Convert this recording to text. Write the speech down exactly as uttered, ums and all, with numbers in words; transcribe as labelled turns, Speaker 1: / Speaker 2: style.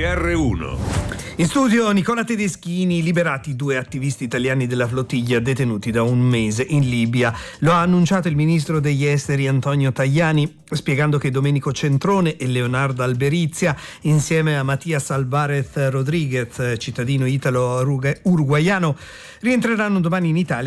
Speaker 1: R uno.
Speaker 2: In studio Nicola Tedeschini. Liberati due attivisti italiani della flottiglia detenuti da un mese in Libia. Lo ha annunciato il ministro degli esteri Antonio Tajani, spiegando che Domenico Centrone e Leonardo Alberizia, insieme a Matias Alvarez Rodriguez, cittadino italo-uruguaiano, rientreranno domani in Italia